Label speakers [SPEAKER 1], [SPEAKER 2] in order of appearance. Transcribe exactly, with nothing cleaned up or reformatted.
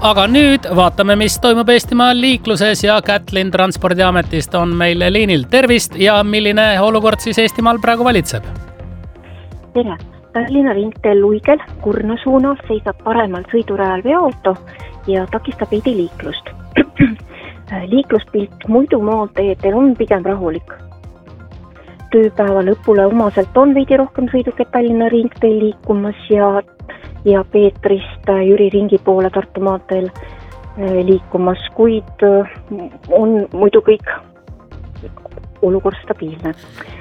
[SPEAKER 1] Aga nüüd vaatame, mis toimub Eestimaal liikluses ja Kätlin Transpordiametist on meil liinil. Tervist ja milline olukord siis Eestimaal praegu valitseb?
[SPEAKER 2] Tere! Tallinna ringteel Luigel Kurna suunal seisab paremal sõidurajal veoauto ja takistab veidi liiklust. Liikluspilt muidu maanteedel on pigem rahulik. Tööpäeva lõpule omaselt on veidi rohkem sõidukid Tallinna ringteel liikumas ja, ja Peetrist Jüri ringi poole Tartu maanteel liikumas, kuid on muidu kõik olukord stabiilne.